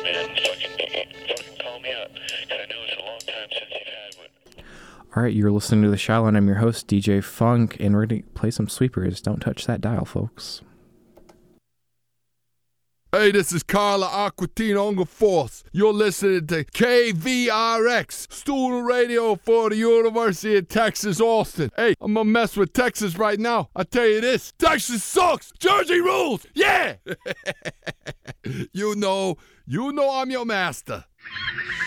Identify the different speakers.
Speaker 1: man. Fucking call me up. 'Cause I know it's a long time since you've had one.
Speaker 2: All right, you're listening to The Shallow, and I'm your host, DJ Funk, and we're going to play some sweepers. Don't touch that dial, folks.
Speaker 3: Hey, this is Carla Aquatino Unga Force. You're listening to KVRX, student radio for the University of Texas, Austin. Hey, I'm gonna mess with Texas right now. I tell you this, Texas sucks. Jersey rules. Yeah. You know I'm your master.